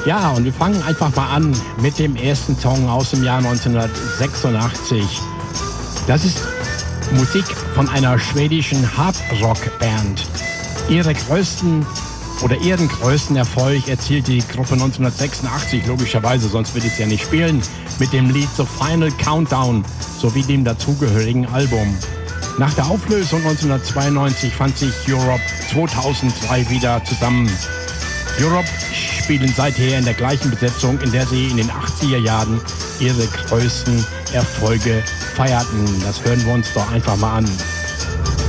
Ja, und wir fangen einfach mal an mit dem ersten Song aus dem Jahr 1986. Das ist Musik von einer schwedischen Hard-Rock-Band. Ihren größten Erfolg erzielte die Gruppe 1986, logischerweise, sonst würde ich es ja nicht spielen, mit dem Lied The Final Countdown sowie dem dazugehörigen Album. Nach der Auflösung 1992 fand sich Europe 2003 wieder zusammen. Europe spielen seither in der gleichen Besetzung, in der sie in den 80er Jahren ihre größten Erfolge feierten. Das hören wir uns doch einfach mal an.